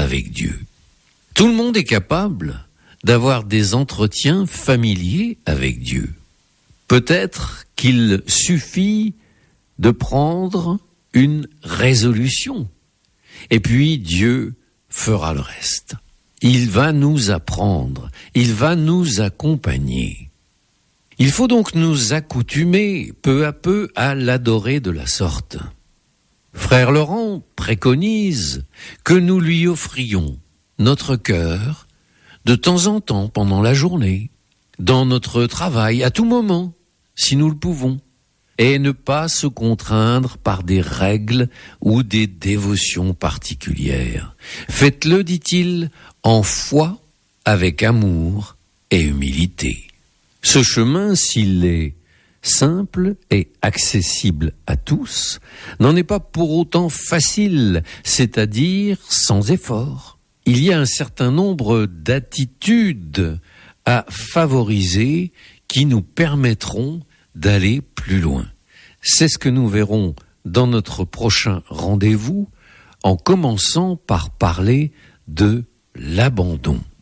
avec Dieu. Tout le monde est capable d'avoir des entretiens familiers avec Dieu. Peut-être qu'il suffit de prendre une résolution. Et puis Dieu fera le reste. Il va nous apprendre, il va nous accompagner. Il faut donc nous accoutumer peu à peu à l'adorer de la sorte. Frère Laurent préconise que nous lui offrions notre cœur de temps en temps pendant la journée, dans notre travail, à tout moment, si nous le pouvons, et ne pas se contraindre par des règles ou des dévotions particulières. Faites-le, dit-il, en foi, avec amour et humilité. Ce chemin, s'il est simple et accessible à tous, n'en est pas pour autant facile, c'est-à-dire sans effort. Il y a un certain nombre d'attitudes à favoriser qui nous permettront d'aller plus loin. C'est ce que nous verrons dans notre prochain rendez-vous, en commençant par parler de l'abandon.